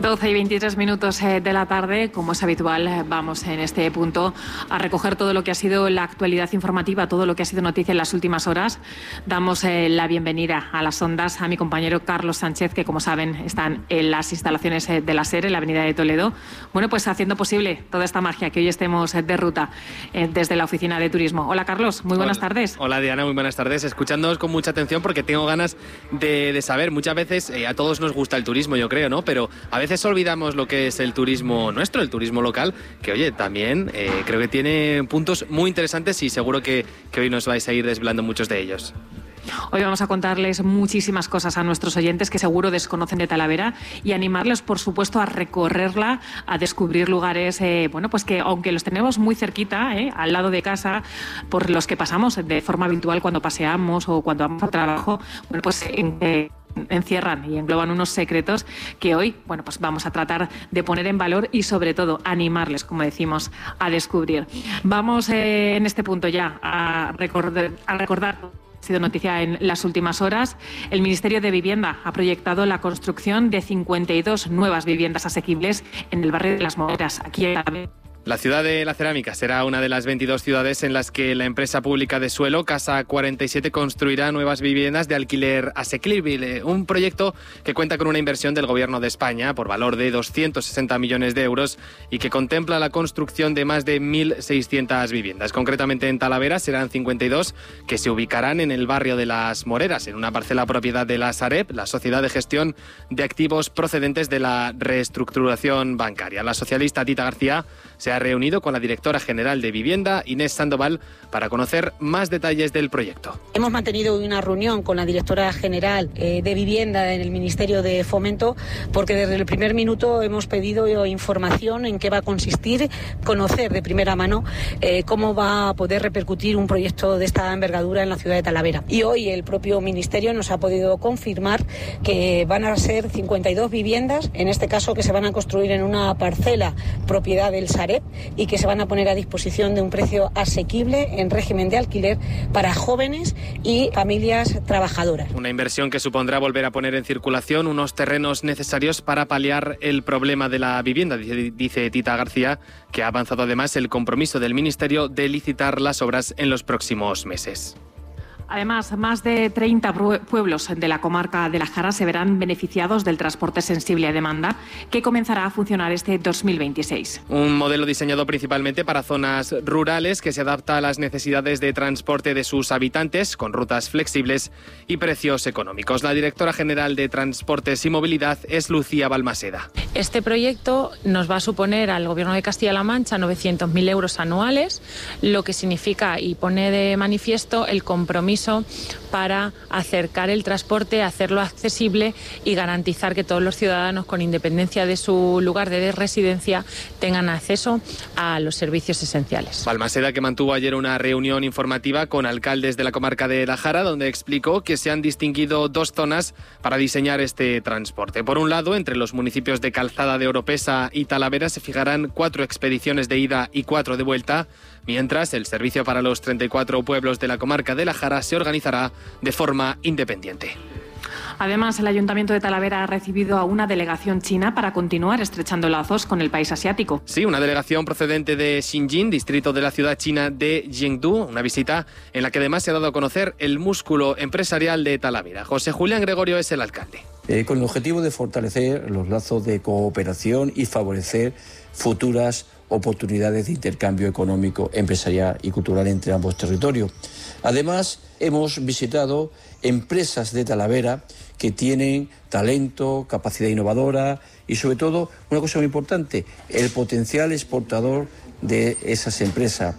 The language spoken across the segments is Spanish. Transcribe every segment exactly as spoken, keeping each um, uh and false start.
doce y veintitrés minutos de la tarde, como es habitual, vamos en este punto a recoger todo lo que ha sido la actualidad informativa, todo lo que ha sido noticia en las últimas horas. Damos eh, la bienvenida a las ondas a mi compañero Carlos Sánchez, que como saben están en las instalaciones eh, de la SER, en la avenida de Toledo. Bueno, pues haciendo posible toda esta magia que hoy estemos eh, de ruta eh, desde la oficina de turismo. Hola Carlos, muy buenas Hola. tardes. Hola Diana, muy buenas tardes. Escuchándonos con mucha atención porque tengo ganas de, de saber. Muchas veces eh, a todos nos gusta el turismo, yo creo, ¿no? Pero a veces olvidamos lo que es el turismo nuestro, el turismo local, que oye, también eh, creo que tiene puntos muy interesantes y seguro que, que hoy nos vais a ir desvelando muchos de ellos. Hoy vamos a contarles muchísimas cosas a nuestros oyentes que seguro desconocen de Talavera y animarles, por supuesto, a recorrerla, a descubrir lugares, eh, bueno, pues que aunque los tenemos muy cerquita, eh, al lado de casa, por los que pasamos de forma habitual cuando paseamos o cuando vamos a trabajo, bueno, pues eh, encierran y engloban unos secretos que hoy, bueno, pues vamos a tratar de poner en valor y sobre todo animarles, como decimos, a descubrir. Vamos eh, en este punto ya a recordar, a recordar ha sido noticia en las últimas horas. El Ministerio de Vivienda ha proyectado la construcción de cincuenta y dos nuevas viviendas asequibles en el barrio de Las Moreras, aquí en la La ciudad de La Cerámica será una de las veintidós ciudades en las que la empresa pública de suelo, Casa cuarenta y siete, construirá nuevas viviendas de alquiler asequible. Un proyecto que cuenta con una inversión del Gobierno de España por valor de doscientos sesenta millones de euros y que contempla la construcción de más de mil seiscientas viviendas. Concretamente en Talavera serán cincuenta y dos que se ubicarán en el barrio de Las Moreras, en una parcela propiedad de la Sareb, la Sociedad de Gestión de Activos procedentes de la reestructuración bancaria. La socialista Tita García se ha reunido con la directora general de Vivienda, Inés Sandoval, para conocer más detalles del proyecto. Hemos mantenido una reunión con la directora general eh, de Vivienda en el Ministerio de Fomento porque desde el primer minuto hemos pedido información en qué va a consistir, conocer de primera mano eh, cómo va a poder repercutir un proyecto de esta envergadura en la ciudad de Talavera. Y hoy el propio Ministerio nos ha podido confirmar que van a ser cincuenta y dos viviendas, en este caso que se van a construir en una parcela propiedad del Sareb, y que se van a poner a disposición de un precio asequible en régimen de alquiler para jóvenes y familias trabajadoras. Una inversión que supondrá volver a poner en circulación unos terrenos necesarios para paliar el problema de la vivienda, dice, dice Tita García, que ha avanzado además el compromiso del Ministerio de licitar las obras en los próximos meses. Además, más de treinta pueblos de la comarca de La Jara se verán beneficiados del transporte sensible a demanda, que comenzará a funcionar este dos mil veintiséis. Un modelo diseñado principalmente para zonas rurales que se adapta a las necesidades de transporte de sus habitantes, con rutas flexibles y precios económicos. La directora general de Transportes y Movilidad es Lucía Balmaseda. Este proyecto nos va a suponer al Gobierno de Castilla-La Mancha novecientos mil euros anuales, lo que significa y pone de manifiesto el compromiso para acercar el transporte, hacerlo accesible y garantizar que todos los ciudadanos, con independencia de su lugar de residencia, tengan acceso a los servicios esenciales. Balmaseda, que mantuvo ayer una reunión informativa con alcaldes de la comarca de La Jara, donde explicó que se han distinguido dos zonas para diseñar este transporte. Por un lado, entre los municipios de Calzada de Oropesa y Talavera se fijarán cuatro expediciones de ida y cuatro de vuelta, mientras el servicio para los treinta y cuatro pueblos de la comarca de La Jara se organizará de forma independiente. Además, el Ayuntamiento de Talavera ha recibido a una delegación china para continuar estrechando lazos con el país asiático. Sí, una delegación procedente de Xinjiang, distrito de la ciudad china de Chengdu, una visita en la que además se ha dado a conocer el músculo empresarial de Talavera. José Julián Gregorio es el alcalde. Eh, con el objetivo de fortalecer los lazos de cooperación y favorecer futuras oportunidades de intercambio económico, empresarial y cultural entre ambos territorios. Además, hemos visitado empresas de Talavera que tienen talento, capacidad innovadora y, sobre todo, una cosa muy importante, el potencial exportador de esas empresas.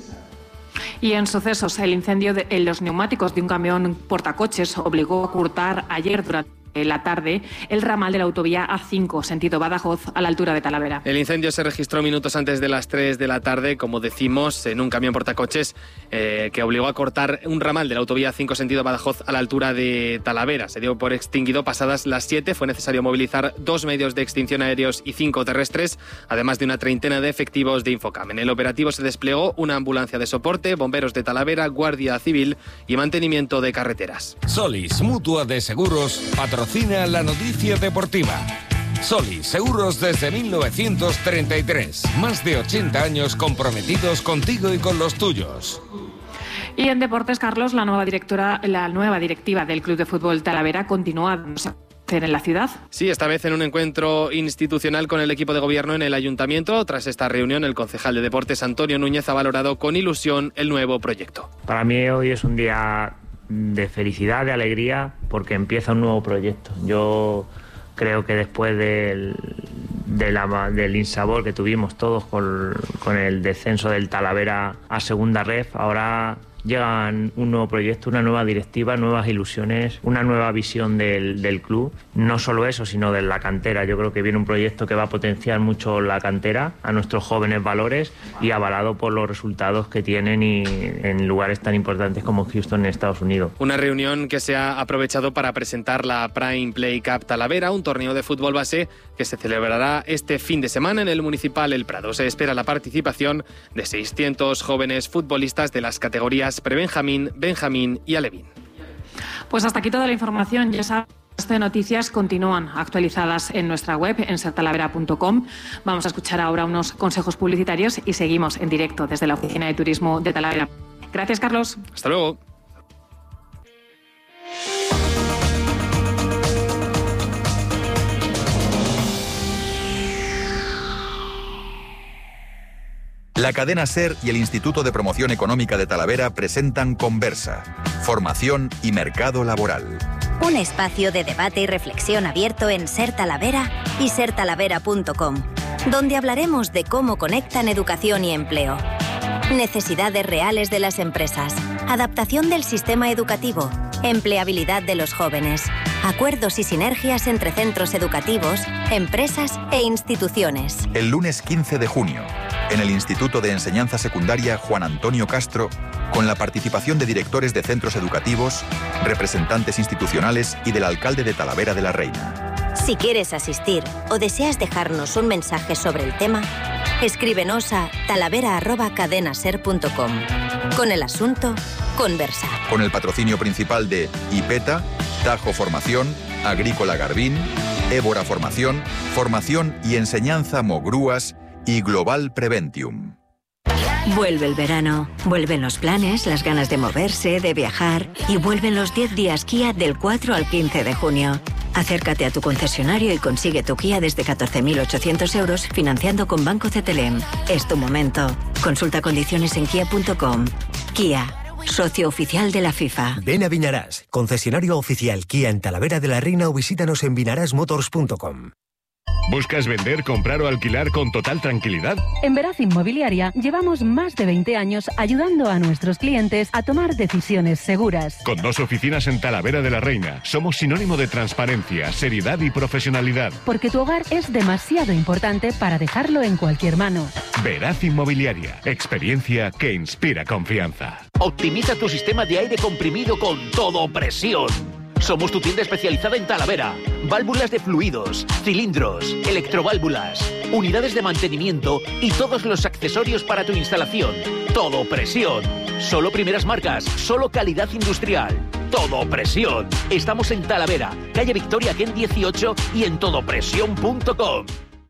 Y en sucesos, el incendio de, en los neumáticos de un camión portacoches obligó a cortar ayer durante la tarde el ramal de la autovía A cinco, sentido Badajoz, a la altura de Talavera. El incendio se registró minutos antes de las tres de la tarde, como decimos, en un camión portacoches eh, que obligó a cortar un ramal de la autovía A cinco, sentido Badajoz, a la altura de Talavera. Se dio por extinguido pasadas las siete. Fue necesario movilizar dos medios de extinción aéreos y cinco terrestres, además de una treintena de efectivos de Infocam. En el operativo se desplegó una ambulancia de soporte, bomberos de Talavera, Guardia Civil y mantenimiento de carreteras. Solis, mutua de seguros, patrocina la noticia deportiva. Soli, seguros desde mil novecientos treinta y tres. Más de ochenta años comprometidos contigo y con los tuyos. Y en deportes, Carlos, la nueva directora, la nueva directiva del Club de Fútbol Talavera continúa en la ciudad. Sí, esta vez en un encuentro institucional con el equipo de gobierno en el ayuntamiento. Tras esta reunión, el concejal de deportes Antonio Núñez ha valorado con ilusión el nuevo proyecto. Para mí hoy es un día de felicidad, de alegría, porque empieza un nuevo proyecto. Yo creo que después del, de la, del insabor que tuvimos todos con, con el descenso del Talavera a segunda ref, ahora llega un nuevo proyecto, una nueva directiva, nuevas ilusiones, una nueva visión del, del club. No solo eso, sino de la cantera. Yo creo que viene un proyecto que va a potenciar mucho la cantera, a nuestros jóvenes valores, y avalado por los resultados que tienen y en lugares tan importantes como Houston en Estados Unidos. Una reunión que se ha aprovechado para presentar la Prime Play Cup Talavera, un torneo de fútbol base que se celebrará este fin de semana en el Municipal El Prado. Se espera la participación de seiscientos jóvenes futbolistas de las categorías Prebenjamín, Benjamín y Alevín. Pues hasta aquí toda la información. Ya sabes, estas noticias continúan actualizadas en nuestra web, en ser talavera punto com. Vamos a escuchar ahora unos consejos publicitarios y seguimos en directo desde la Oficina de Turismo de Talavera. Gracias, Carlos. Hasta luego. La cadena SER y el Instituto de Promoción Económica de Talavera presentan Conversa, formación y mercado laboral. Un espacio de debate y reflexión abierto en Ser Talavera y ser talavera punto com, donde hablaremos de cómo conectan educación y empleo, necesidades reales de las empresas, adaptación del sistema educativo, empleabilidad de los jóvenes, acuerdos y sinergias entre centros educativos, empresas e instituciones. El lunes quince de junio, en el Instituto de Enseñanza Secundaria Juan Antonio Castro, con la participación de directores de centros educativos, representantes institucionales y del alcalde de Talavera de la Reina. Si quieres asistir o deseas dejarnos un mensaje sobre el tema, escríbenos a talavera arroba cadenaser punto com con el asunto Conversa. Con el patrocinio principal de IPETA, Tajo Formación, Agrícola Garbín, Évora Formación, Formación y Enseñanza Mogrúas y Global Preventium. Vuelve el verano, vuelven los planes, las ganas de moverse, de viajar y vuelven los diez días Kia del cuatro al quince de junio. Acércate a tu concesionario y consigue tu Kia desde catorce mil ochocientos euros financiando con Banco C T L M. Es tu momento. Consulta condiciones en kia punto com. Kia, socio oficial de la FIFA. Ven a Vinarás, concesionario oficial Kia en Talavera de la Reina o visítanos en vinarás motors punto com. ¿Buscas vender, comprar o alquilar con total tranquilidad? En Veraz Inmobiliaria llevamos más de veinte años ayudando a nuestros clientes a tomar decisiones seguras. Con dos oficinas en Talavera de la Reina, somos sinónimo de transparencia, seriedad y profesionalidad. Porque tu hogar es demasiado importante para dejarlo en cualquier mano. Veraz Inmobiliaria, experiencia que inspira confianza. Optimiza tu sistema de aire comprimido con Todo Presión. Somos tu tienda especializada en Talavera. Válvulas de fluidos, cilindros, electroválvulas, unidades de mantenimiento y todos los accesorios para tu instalación. Todo Presión. Solo primeras marcas, solo calidad industrial. Todo Presión. Estamos en Talavera, calle Victoria Ken dieciocho y en todo presión punto com.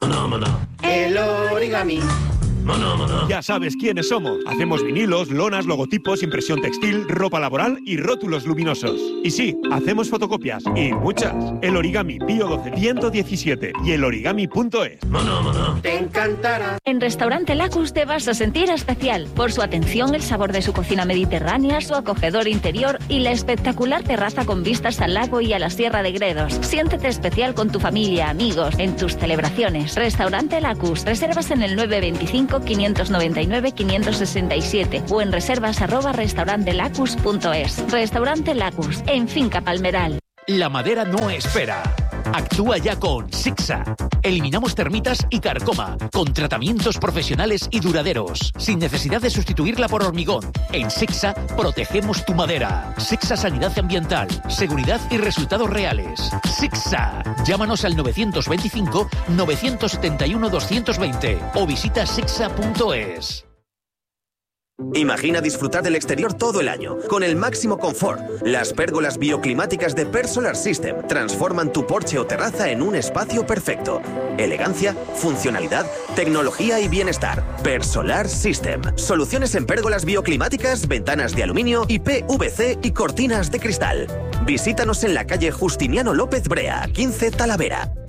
El origami. Ya sabes quiénes somos. Hacemos vinilos, lonas, logotipos, impresión textil, ropa laboral y rótulos luminosos. Y sí, hacemos fotocopias y muchas. El Origami Pío doce ciento diecisiete y el origami punto es. Te encantará. En Restaurante Lacus te vas a sentir especial por su atención, el sabor de su cocina mediterránea, su acogedor interior y la espectacular terraza con vistas al lago y a la Sierra de Gredos. Siéntete especial con tu familia, amigos, en tus celebraciones. Restaurante Lacus. Reservas en el nueve veinticinco, quinientos noventa y nueve, quinientos sesenta y siete o en reservas arroba restaurantelacus punto es. Restaurante Lacus, en Finca Palmeral. La madera no espera. Actúa ya con Sixa. Eliminamos termitas y carcoma, con tratamientos profesionales y duraderos, sin necesidad de sustituirla por hormigón. En Sixa protegemos tu madera. Sixa Sanidad Ambiental, seguridad y resultados reales. Sixa. Llámanos al novecientos veinticinco, novecientos setenta y uno, doscientos veinte o visita sixa punto es. Imagina disfrutar del exterior todo el año, con el máximo confort. Las pérgolas bioclimáticas de Persolar System transforman tu porche o terraza en un espacio perfecto. Elegancia, funcionalidad, tecnología y bienestar. Persolar System. Soluciones en pérgolas bioclimáticas, ventanas de aluminio y P V C y cortinas de cristal. Visítanos en la calle Justiniano López Brea, quince Talavera.